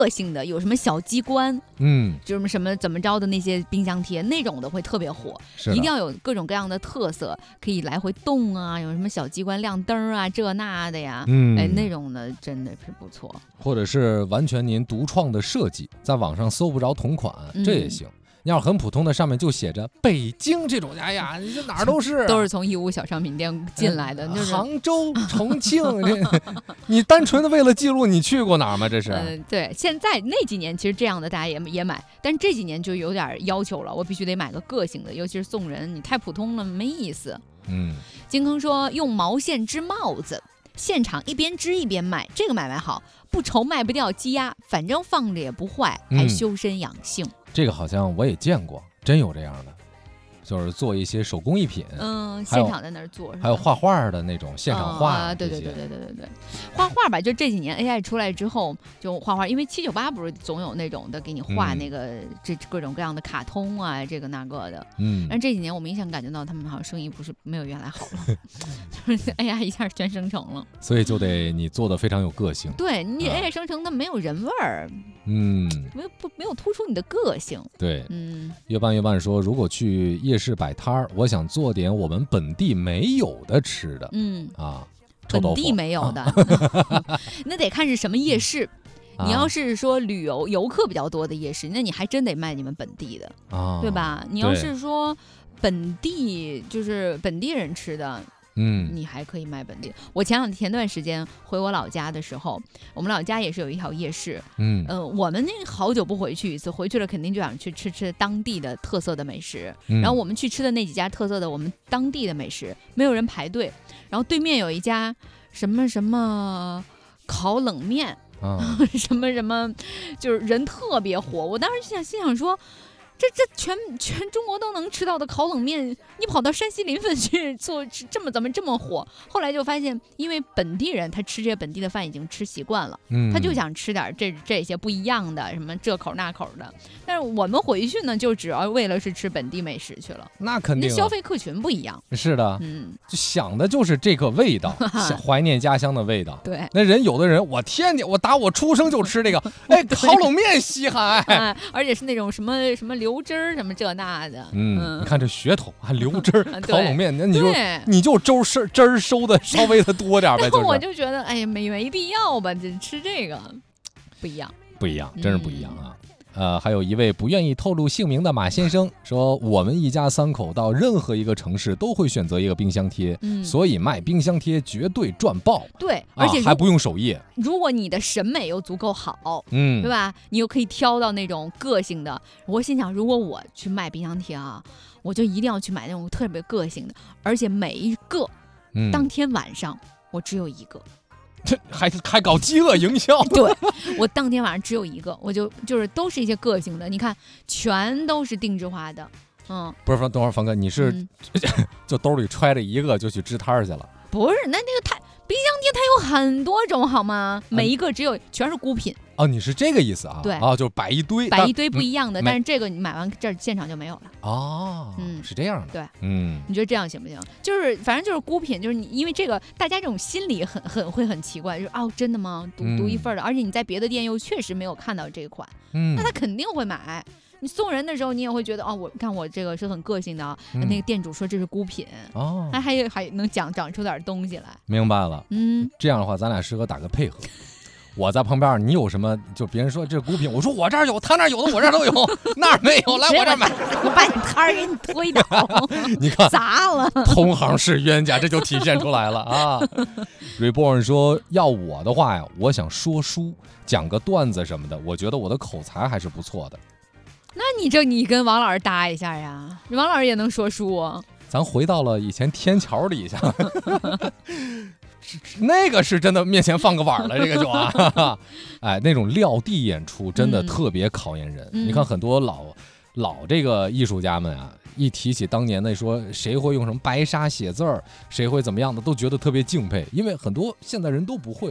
个性的，有什么小机关，就是什么怎么着的那些冰箱贴那种的会特别火，一定要有各种各样的特色，可以来回动啊，有什么小机关亮灯啊，这那的呀，那种的真的是不错。 或者是完全您独创的设计，在网上搜不着同款，这也行。你要是很普通的，上面就写着北京这种，哎呀，你这哪儿都是， 都是从义乌小商品店进来的，就是杭州、重庆，你单纯的为了记录你去过哪儿吗？这是。 对，现在那几年其实这样的大家也买，但是这几年就有点要求了，我必须得买个个性的，尤其是送人，你太普通了没意思。金坑说用毛线织帽子，现场一边织一边卖，这个买卖好，不愁卖不掉积压，反正放着也不坏，还修身养性。 这个好像我也见过，真有这样的，就是做一些手工艺品， 现场在那儿做， 还有画画的那种现场画， 对，画画吧，就这几年 AI 出来之后，就画画，因为798不是总有那种的给你画那个这各种各样的卡通啊，这个那个的，但这几年我明显感觉到他们好像生意不是没有原来好了，就是 AI 一下全生成了， 所以就得你做的非常有个性， 对你 AI 生成它没有人味儿，没有突出你的个性， 对，月半说，如果去夜市摆摊儿，我想做点我们本地没有的吃的， 本地没有的，那得看是什么夜市。你要是说旅游游客比较多的夜市，那你还真得卖你们本地的，对吧？你要是说本地就是本地人吃的。你还可以卖本地。我前段时间回我老家的时候，我们老家也是有一条夜市，我们那好久不回去一次，回去了肯定就想去吃当地的特色的美食，然后我们去吃的那几家特色的我们当地的美食，没有人排队，然后对面有一家什么烤冷面，什么就是人特别火，我当时心想说，这全中国都能吃到的烤冷面，你跑到山西临汾去做，怎么这么火？后来就发现，因为本地人他吃这些本地的饭已经吃习惯了，他就想吃点这些不一样的，什么这口那口的。但是我们回去呢，就主要为了是吃本地美食去了。 那肯定， 消费客群不一样。 是的，就想的就是这个味道，怀念家乡的味道。 对， 那有的人，我天天我打我出生就吃这个，烤冷面稀罕， 而且是那种什么流汁儿什么这那的， 你看这噱头还流汁儿，烤冷面，那你就汁儿收的稍微的多点呗，就是。 我就觉得，哎呀，没必要吧，这吃这个不一样， 真是不一样啊。还有一位不愿意透露姓名的马先生说，我们一家3口到任何一个城市都会选择一个冰箱贴，所以卖冰箱贴绝对赚爆。 对，而且还不用首页。 如果你的审美又足够好，对吧？你又可以挑到那种个性的。我心想，如果我去卖冰箱贴啊，我就一定要去买那种特别个性的，而且每一个，当天晚上我只有一个。 这还搞饥饿营销？ 对，我当天晚上只有一个，我就是都是一些个性的，你看全都是定制化的。 不是，等会儿方哥，你是就兜里揣着一个就去支摊去了？ 不是，那个冰箱贴它有很多种好吗？每一个全是孤品。 你是这个意思啊？ 对就是摆一堆不一样的，但是这个你买完这现场就没有了。 是这样的。 对，你觉得这样行不行？就是反正就是孤品，就是你因为这个大家这种心理会很奇怪，就是真的吗？独一份的，而且你在别的店又确实没有看到这款，那他肯定会买。你送人的时候，你也会觉得我看我这个是很个性的，那个店主说这是孤品，还能长出点东西来。 明白了，这样的话咱俩适合打个配合。我在旁边，你有什么就别人说这是孤品，我说我这儿有，他那儿有的我这儿都有，那儿没有，来我这儿买， 我把你摊儿给你推倒， 你看砸了， 同行是冤家，这就体现出来了啊。Reborn 说，要我的话呀，我想说书，讲个段子什么的，我觉得我的口才还是不错的。 那你跟王老师搭一下呀，王老师也能说书啊。 咱回到了以前天桥底下。那个是真的面前放个碗了，这个就那种撂地演出真的特别考验人。你看很多老这个艺术家们啊，一提起当年的说谁会用什么白沙写字儿，谁会怎么样的，都觉得特别敬佩，因为很多现在人都不会了。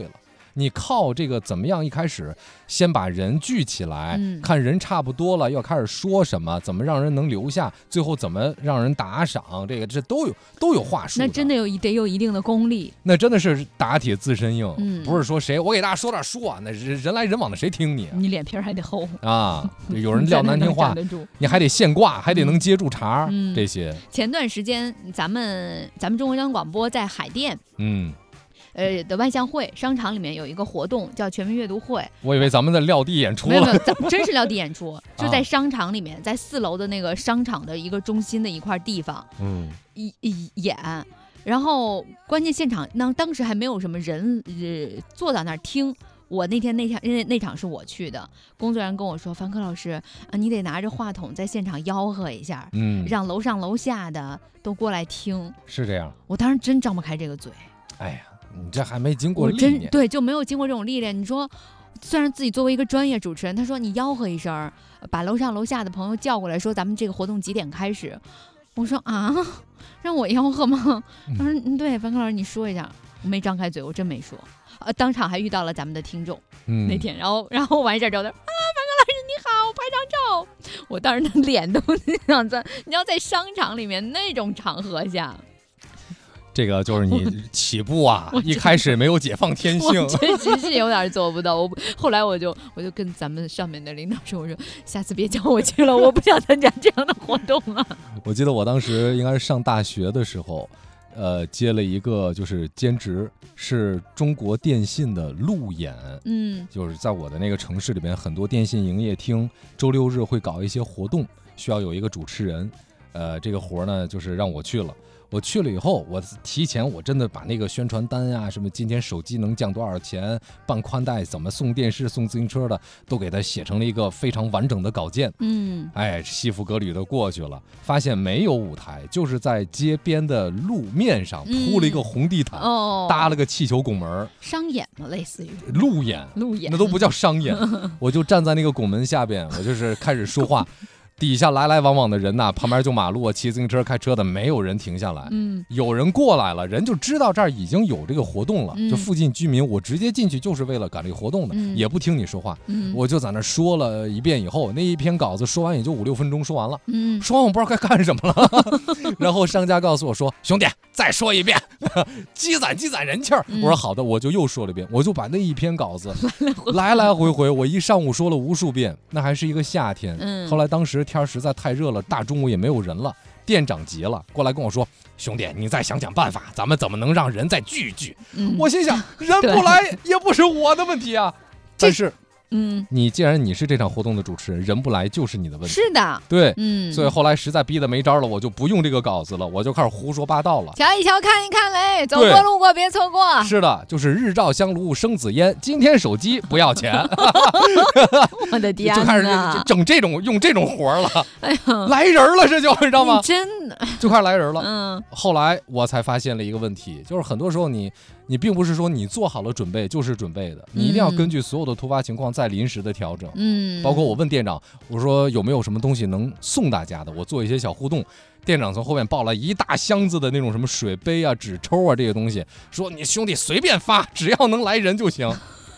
你靠这个怎么样一开始先把人聚起来，看人差不多了要开始说什么，怎么让人能留下，最后怎么让人打赏，这都有话术的。 那真的得有一定的功力， 那真的是打铁自身硬，不是说谁我给大家说点书啊，那人来人往的谁听你？ 你脸皮还得厚啊，有人撂难听话，你还得现挂，还得能接住茬，这些。 前段时间咱们中国交通广播在海淀，的万象汇商场里面有一个活动叫全民阅读会。 我以为咱们在撂地演出了。 没有，咱们真是撂地演出，就在商场里面，在4楼的那个商场的一个中心的一块地方，演。然后关键现场当时还没有什么人坐在那儿听。我那场是我去的，工作人员跟我说，樊克老师你得拿着话筒在现场吆喝一下，让楼上楼下的都过来听。 是这样， 我当时真张不开这个嘴。 哎呀，你这还没经过历练， 对，就没有经过这种历练。你说，虽然自己作为一个专业主持人，他说你吆喝一声，把楼上楼下的朋友叫过来，说咱们这个活动几点开始？我说啊，让我吆喝吗？他说对，樊克老师你说一下。我没张开嘴，我真没说。当场还遇到了咱们的听众，那天，然后完事之后，樊克老师你好，拍张照。我当时的脸都想在，你要在商场里面那种场合下。 这个就是你起步啊，一开始没有解放天性， 我确实是有点做不到。后来我就跟咱们上面的领导说，我说下次别叫我去了，我不想参加这样的活动了。 我记得我当时应该是上大学的时候，接了一个就是兼职，是中国电信的路演，就是在我的那个城市里边，很多电信营业厅周6日会搞一些活动，需要有一个主持人，这个活呢就是让我去了。我去了以后，我提前我真的把那个宣传单啊，什么今天手机能降多少钱，办宽带怎么送电视送自行车的，都给他写成了一个非常完整的稿件。西服革履的过去了，发现没有舞台，就是在街边的路面上铺了一个红地毯，搭了个气球拱门， 商演嘛，类似于路演，那都不叫商演。我就站在那个拱门下边，我就是开始说话。底下来来往往的人呐，旁边就马路，骑自行车开车的没有人停下来。有人过来了，人就知道这儿已经有这个活动了，就附近居民，我直接进去就是为了赶这个活动的，也不听你说话，我就在那说了一遍以后，那一篇稿子说完也就5-6分钟说完了，说完我不知道该干什么了。然后商家告诉我说，兄弟再说一遍，积攒人气儿。我说好的，我就又说了一遍，我就把那一篇稿子来来回回我一上午说了无数遍，那还是一个夏天。后来当时天实在太热了，大中午也没有人了，店长急了，过来跟我说，兄弟你再想办法，咱们怎么能让人再聚一聚。我心想人不来也不是我的问题啊，但是你既然你是这场活动的主持人，人不来就是你的问题。 是的， 对，所以后来实在逼得没招了，我就不用这个稿子了，我就开始胡说八道了。 瞧一瞧，看一看嘞，走过路过别错过。 是的，就是日照香炉生紫烟，今天手机不要钱。 我的天哪， 就开始用这种活了。哎呀，来人了，这就知道吗？ 真的就开始来人了。后来我才发现了一个问题，就是很多时候你并不是说你做好了准备就是准备的，你一定要根据所有的突发情况再临时的调整。包括我问店长，我说有没有什么东西能送大家的，我做一些小互动。店长从后面抱了一大箱子的那种什么水杯啊、纸抽啊这些东西，说你兄弟随便发，只要能来人就行。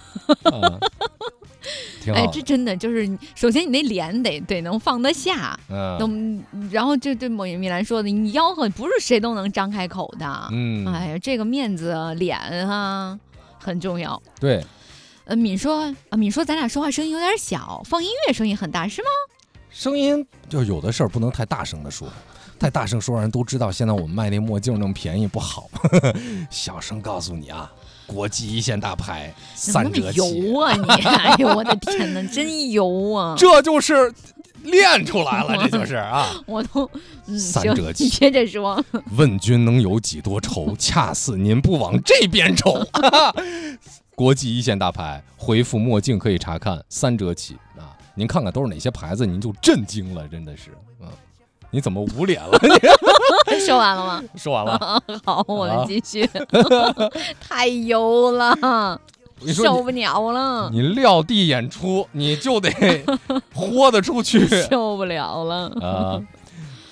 挺好。 这真的就是，首先你那脸得能放得下，然后就米兰说的，你吆喝不是谁都能张开口的，哎呀，这个面子脸啊很重要。 对， 敏说咱俩说话声音有点小，放音乐声音很大是吗？ 声音就有的事儿不能太大声的说，太大声说让人都知道现在我们卖那墨镜那么便宜不好。小声告诉你啊，国际一线大牌3折起。 油啊你！哎呦我的天哪，真油啊！ 这就是练出来了，这就是啊！ 我都 3折起， 你接着说。 问君能有几多愁，恰似您不往这边瞅。国际一线大牌，回复墨镜可以查看3折起啊！您看看都是哪些牌子，您就震惊了，真的是。你怎么捂脸了？ 说完了吗？ 说完了。 好，我们继续。太油了，受不了了。 你撂地演出，你就得豁得出去。 受不了了。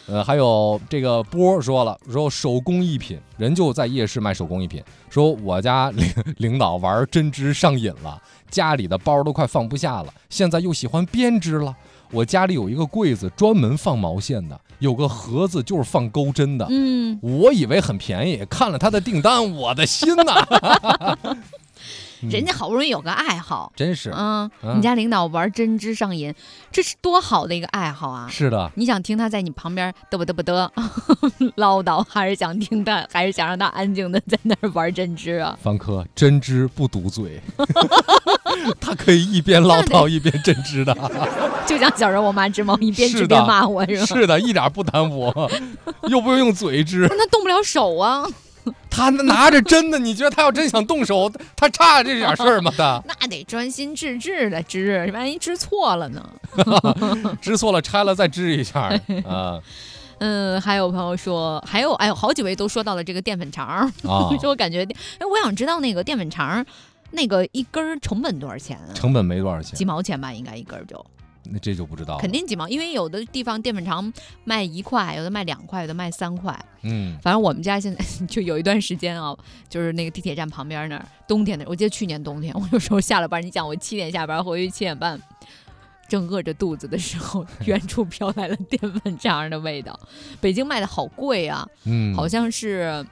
还有这个波说了，说手工艺品，人就在夜市卖手工艺品，说我家领导玩针织上瘾了，家里的包都快放不下了，现在又喜欢编织了。我家里有一个柜子专门放毛线的，有个盒子就是放钩针的。我以为很便宜，看了他的订单，我的心呐！ 人家好不容易有个爱好， 真是， 你家领导玩针织上瘾，这是多好的一个爱好啊！ 是的， 你想听他在你旁边嘚不嘚不嘚唠叨，还是想听他，还是想让他安静的在那儿玩针织啊？ 方科，针织不堵嘴，他可以一边唠叨一边针织的， 就像小时候我妈织毛一边织边骂我，是吧？ 是的，一点不耽误，又不用用嘴织， 那动不了手啊。 他拿着针的，你觉得他要真想动手，他差这点事儿吗？ 那得专心致志的织，万一织错了呢？ 织错了拆了再织一下啊。 还有朋友说，还有好几位都说到了这个淀粉肠说我感觉，我想知道那个淀粉肠，那个一根成本多少钱啊？ 成本没多少钱， 几毛钱吧，应该一根就。 那这就不知道了， 肯定几毛，因为有的地方淀粉肠卖1块，有的卖2块，有的卖3块。反正我们家现在就有一段时间啊，就是那个地铁站旁边那儿，冬天的，我记得去年冬天，我有时候下了班，你想我7点下班回去7点半，正饿着肚子的时候，远处飘来了淀粉肠的味道。北京卖的好贵啊，好像是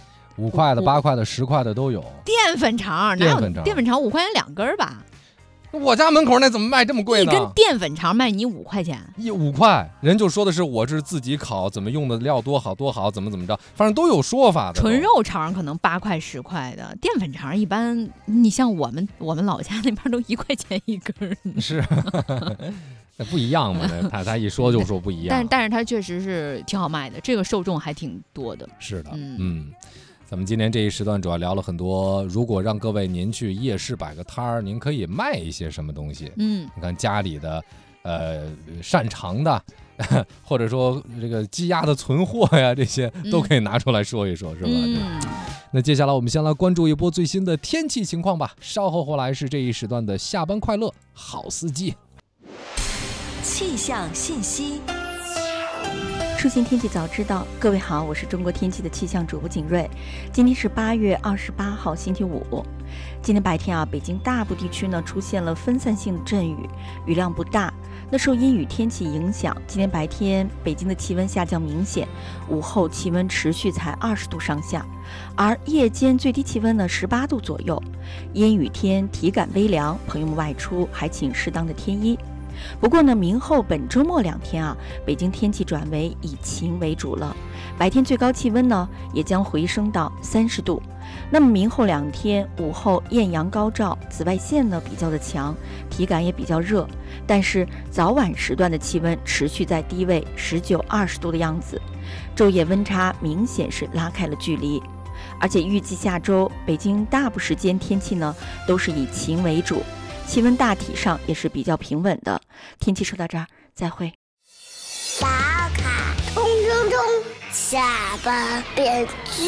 5块的、8块的、10块的都有。 淀粉肠哪有淀粉肠5块钱2根吧？ 我家门口那怎么卖这么贵呢？ 一根淀粉肠卖你5块钱 ，5块，人就说的是我是自己烤，怎么用的料多好多好，怎么着，反正都有说法的。 纯肉肠可能8块10块的，淀粉肠一般，你像我们老家那边都1块钱一根。是， 那不一样嘛？他一说就说不一样。 但是它确实是挺好卖的，这个受众还挺多的。 是的，咱们今天这一时段主要聊了很多，如果让各位您去夜市摆个摊儿，您可以卖一些什么东西？你看家里的擅长的，或者说这个积压的存货呀，这些都可以拿出来说一说，是吧？那接下来我们先来关注一波最新的天气情况吧。稍后回来是这一时段的下班快乐好司机。 气象信息。出行天气早知道，各位好，我是中国天气的气象主播景睿。今天是8月28号，星期五。今天白天啊，北京大部地区呢出现了分散性的阵雨，雨量不大。那受阴雨天气影响，今天白天北京的气温下降明显，午后气温持续才20度上下，而夜间最低气温呢18度左右。阴雨天体感微凉，朋友们外出还请适当的添衣。不过呢，明后本周末2天啊，北京天气转为以晴为主了，白天最高气温呢也将回升到30度。那么明后2天午后艳阳高照，紫外线呢比较的强，体感也比较热，但是早晚时段的气温持续在低位19、20度的样子，昼夜温差明显是拉开了距离。而且预计下周北京大部时间天气呢都是以晴为主，气温大体上也是比较平稳的。天气说到这儿，再会。 打卡冲冲冲，下班别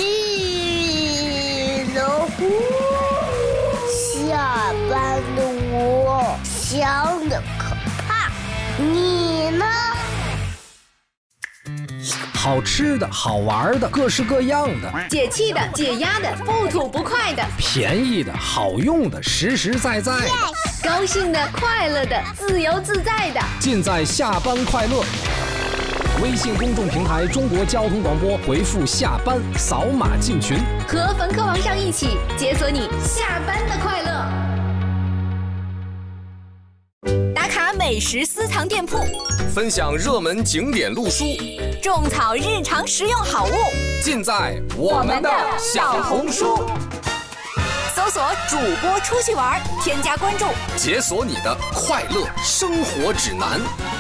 记了下班的我想的可怕，你呢？ 好吃的好玩的各式各样的， 解气的解压的不吐不快的， 便宜的好用的实实在在的， 高兴的快乐的自由自在的， 尽在下班快乐。微信公众平台中国交通广播，回复下班扫码进群， 和冯科王上一起解锁你下班的快乐。打卡美食私藏店铺， 分享热门景点路书， 种草日常实用好物， 尽在我们的小红书。 搜索主播出去玩，添加关注， 解锁你的快乐生活指南。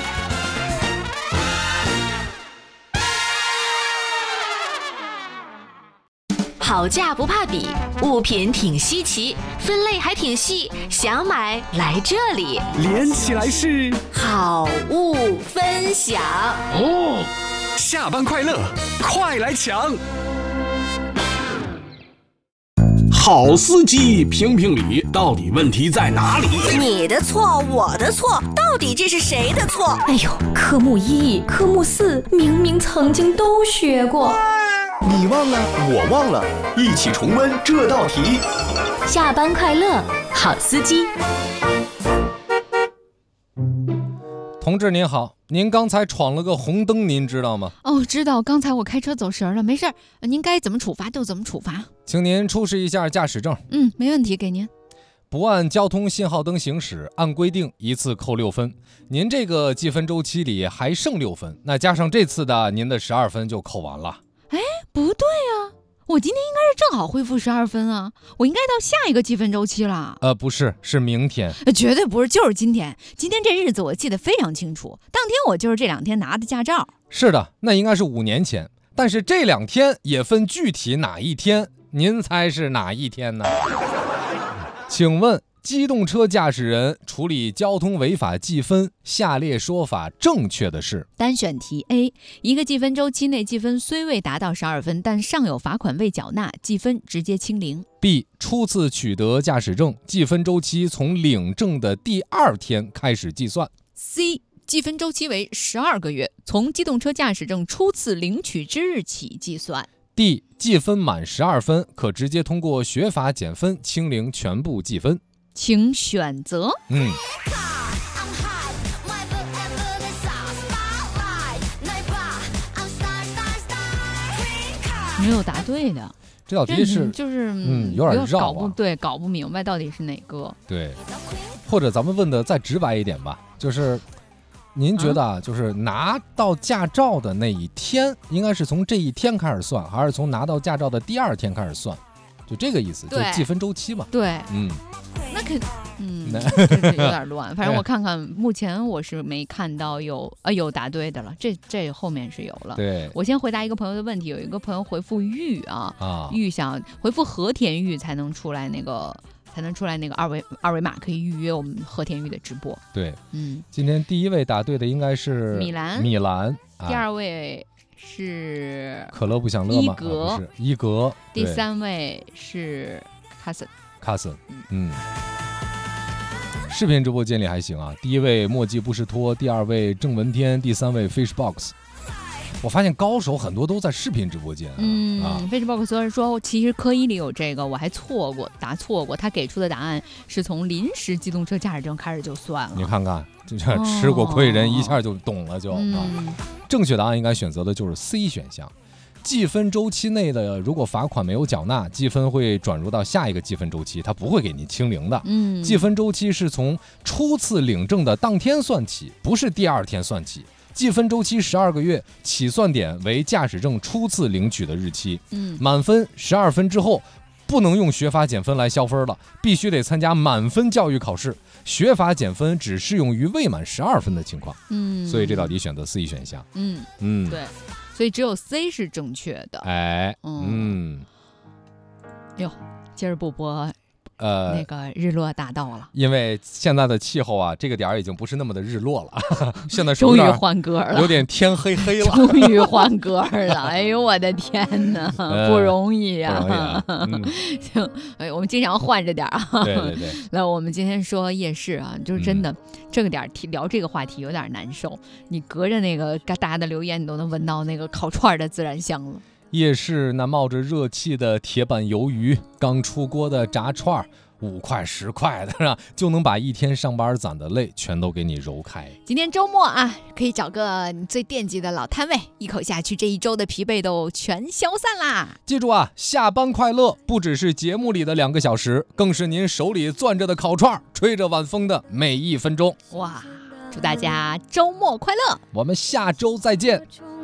好价不怕比，物品挺稀奇，分类还挺细，想买来这里， 连起来是好物分享哦！下班快乐，快来抢！ 好司机评评理，到底问题在哪里？ 你的错，我的错，到底这是谁的错？ 哎呦，科目1、科目4明明曾经都学过。 你忘了，我忘了，一起重温这道题。 下班快乐，好司机。 同志您好，您刚才闯了个红灯，您知道吗？ 哦，知道，刚才我开车走神了，没事儿，您该怎么处罚就怎么处罚。 请您出示一下驾驶证。 没问题，给您。 不按交通信号灯行驶，按规定一次扣6分。您这个计分周期里还剩6分，那加上这次的，您的12分就扣完了。 哎，不对啊，我今天应该是正好恢复12分啊，我应该到下一个计分周期了。 不是，是明天。 绝对不是，就是今天。今天这日子我记得非常清楚，当天我就是这2天拿的驾照。 是的，那应该是5年前，但是这2天也分具体哪一天，您猜是哪一天呢？请问机动车驾驶人处理交通违法记分，下列说法正确的是？ 单选题 A， 一个计分周期内记分虽未达到12分，但尚有罚款未缴纳，记分直接清零。 B， 初次取得驾驶证，记分周期从领证的第2天开始计算。 C， 记分周期为12个月，从机动车驾驶证初次领取之日起计算。 D， 记分满12分，可直接通过学法减分清零全部记分。 请选择。没有答对的。 这道题是就是有点绕啊， 搞不明白到底是哪个。 对，或者咱们问的再直白一点吧，就是您觉得就是拿到驾照的那一天，应该是从这一天开始算，还是从拿到驾照的第2天开始算？就这个意思，就计分周期嘛。 对，那肯这有点乱。反正我看看，目前我是没看到有答对的了，这后面是有了。 对， 我先回答一个朋友的问题，有一个朋友回复玉玉想回复和田玉才能出来那个二维码可以预约我们和田玉的直播。 对，今天第1位答对的应该是米兰， 第2位是可乐不享乐吗？伊格， 第3位是Cousin。 视频直播间里还行啊，第1位墨迹不是托，第2位郑文天，第3位 Fishbox。我发现高手很多都在视频直播间 Fishbox 虽然说其实科1里有这个，我还答错过，他给出的答案是从临时机动车驾驶证开始就算了。 你看看，这吃过亏人一下就懂了正确答案应该选择的就是 C 选项。计分周期内的如果罚款没有缴纳，记分会转入到下一个计分周期，它不会给你清零的。计分周期是从初次领证的当天算起，不是第2天算起。计分周期12个月，起算点为驾驶证初次领取的日期。满分12分之后，不能用学法减分来消分了，必须得参加满分教育考试。学法减分只适用于未满12分的情况。所以这道题选择 C 选项。 对，所以只有 C 是正确的。哟，今儿不播那个日落大道了， 因为现在的气候啊，这个点儿已经不是那么的日落了，现在终于换歌了， 有点天黑黑了， 终于换歌了，哎呦我的天哪，不容易呀！行，我们经常换着点啊。 对对对。 那我们今天说夜市啊，就是真的这个点聊这个话题有点难受，你隔着那个大家的留言，你都能闻到那个烤串的孜然香了。 夜市那冒着热气的铁板鱿鱼，刚出锅的炸串，5块10块的，就能把一天上班攒的累全都给你揉开。 今天周末啊，可以找个你最惦记的老摊位，一口下去，这一周的疲惫都全消散啦。 记住啊，下班快乐不只是节目里的2个小时，更是您手里攥着的烤串，吹着晚风的每1分钟。 哇，祝大家周末快乐， 我们下周再见。